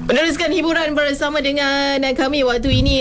Meneruskan hiburan bersama dengan kami waktu ini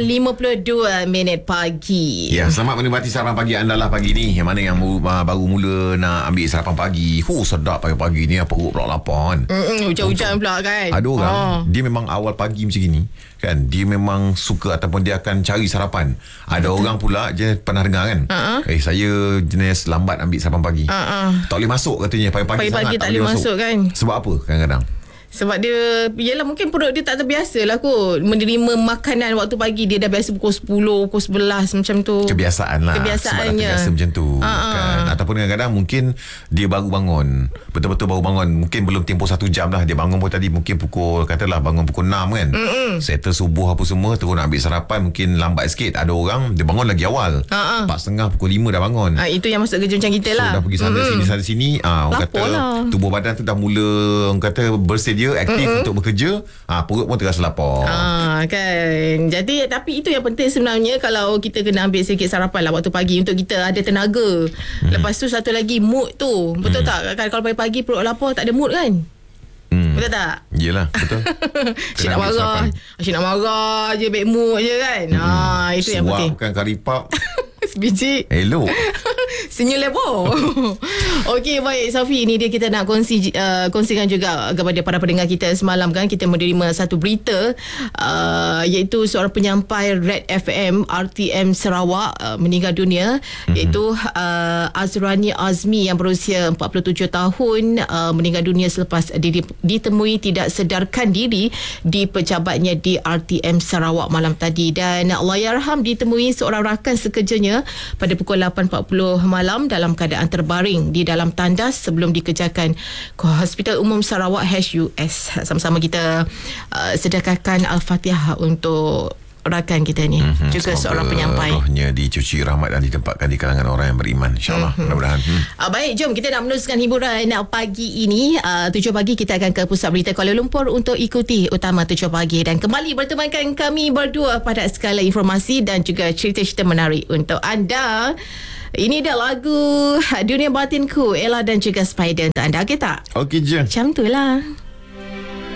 6.52 pagi. Ya, selamat menikmati sarapan pagi anda lah pagi ni. Yang mana yang baru mula nak ambil sarapan pagi. Sedap pagi-pagi ni, perut pula lapar kan. Hujan-hujan pula kan. Ada orang dia memang awal pagi macam gini kan, dia memang suka ataupun dia akan cari sarapan. Ada orang pula, je pernah dengar kan, saya jenis lambat ambil sarapan pagi. Tak boleh masuk katanya pagi-pagi sangat tak boleh masuk kan. Sebab apa kadang-kadang? Sebab dia, yelah mungkin perut dia tak terbiasa lah kot menerima makanan waktu pagi. Dia dah biasa pukul 10, pukul 11 macam tu. Kebiasaan lah. Kebiasaannya. Sebab dah terbiasa macam tu kan. Ataupun kadang-kadang mungkin dia baru bangun, betul-betul baru bangun, mungkin belum tempoh 1 jam lah. Dia bangun pun tadi mungkin pukul, katalah bangun pukul 6 kan. Settle subuh apa semua, terus nak ambil sarapan, mungkin lambat sikit. Ada orang dia bangun lagi awal, 4.30 pukul 5 dah bangun. Itu yang masuk kerja macam kita lah. So dah pergi sana sini, orang kata tubuh badan tu dah mula, orang kata bersedia, aktif untuk bekerja, perut pun terasa lapar. Kan. Jadi tapi itu yang penting sebenarnya, kalau kita kena ambil sikit sarapan lah waktu pagi untuk kita ada tenaga. Lepas tu satu lagi mood tu. Betul tak? Kalau pagi-pagi perut lapar tak ada mood kan? Betul tak? Yelah, betul. Asyik nak marah je, bad mood je kan. Itu yang penting. Suap bukan karipap. Sebiji. Elok. Senyum lebar. Okey, baik Safi, ini dia kita nak kongsikan juga kepada para pendengar kita. Semalam kan kita menerima satu berita, iaitu seorang penyampai Red FM RTM Sarawak meninggal dunia, iaitu Azrani Azmi yang berusia 47 tahun, meninggal dunia selepas ditemui tidak sedarkan diri di pejabatnya di RTM Sarawak malam tadi. Dan Allahyarham ditemui seorang rakan sekerjanya pada pukul 8.40 malam dalam keadaan terbaring di dalam tandas sebelum dikejarkan ke Hospital Umum Sarawak HUS. Sama-sama kita sedekahkan Al-Fatihah untuk rakan kita ni, juga seorang penyampai. Rohnya dicuci rahmat dan ditempatkan di kalangan orang yang beriman, insyaAllah. Mudah-mudahan. Baik, jom kita nak meneruskan hiburan pagi ini. 7 pagi kita akan ke Pusat Berita Kuala Lumpur untuk ikuti Utama 7 pagi dan kembali bertemankan kami berdua pada segala informasi dan juga cerita-cerita menarik untuk anda. Ini dah lagu Dunia Batinku, Ella dan juga Spider untuk anda. Okey tak? Okey je. Macam tu lah.